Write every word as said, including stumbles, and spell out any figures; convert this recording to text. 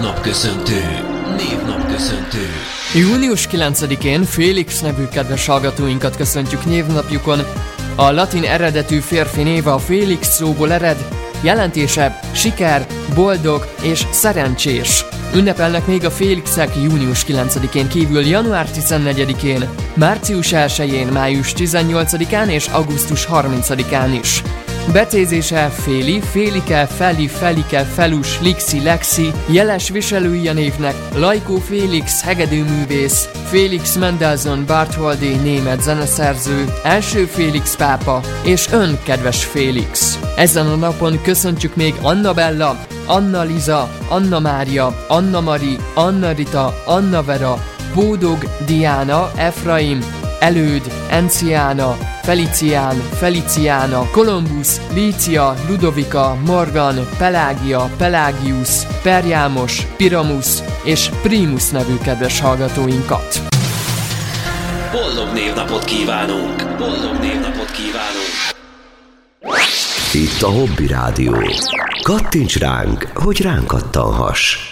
Névnapköszöntő. Névnapköszöntő. június kilencedikén Félix nevű kedves hallgatóinkat köszöntjük névnapjukon. A latin eredetű férfi néve a Félix szóból ered, jelentése siker, boldog és szerencsés. Ünnepelnek még a Félixek június kilencedikén kívül január tizennegyedikén, március elsején, május tizennyolcadikán és augusztus harmincadikán is. Becézése Féli, Félike, Feli, Felike, Felus, Lixi, Lexi, jeles viselői a névnek Lajkó Félix, hegedűművész, Félix Mendelssohn Bartholdy, német zeneszerző, első Félix pápa, és ön, kedves Félix. Ezen a napon köszöntjük még Anna Bella, Anna Liza, Anna Mária, Anna Mari, Anna Rita, Anna Vera, Bódog, Diana, Efraim, Előd, Enciána, Felicián, Feliciána, Kolumbusz, Lícia, Ludovika, Morgan, Pelágia, Pelágius, Perjámos, Piramusz és Primus nevű kedves hallgatóinkat. Boldog névnapot kívánunk! Boldog névnapot kívánunk! Itt a Hobby Rádió. Kattints ránk, hogy ránk kattanhass!